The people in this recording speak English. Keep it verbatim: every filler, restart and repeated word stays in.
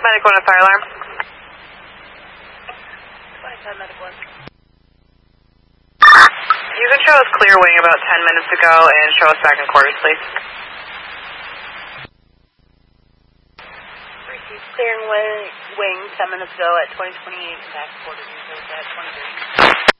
Medic one, a fire alarm. twenty-five Medic one. You can show us clear wing about ten minutes ago and show us back in quarters, please. Received clearing wing, wing ten minutes ago at twenty twenty-eight, back quarters at twenty thirty.